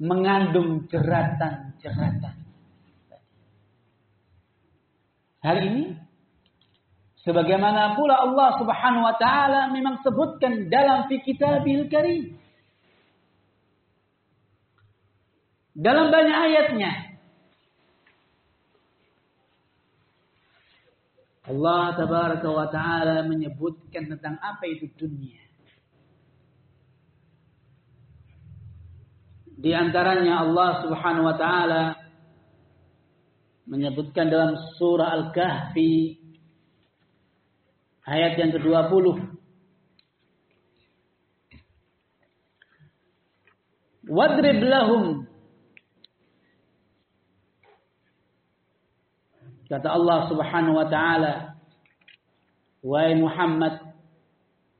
mengandung jeratan-jeratan. Hal ini sebagaimana pula Allah Subhanahu wa taala memang sebutkan dalam fi Kitabil Karim. Dalam banyak ayatnya Allah tabaraka wa taala menyebutkan tentang apa itu dunia. Di antaranya Allah Subhanahu wa taala menyebutkan dalam surah Al-Kahfi ayat yang ke-20. Wadrib lahum, kata Allah Subhanahu wa taala, wahai Muhammad,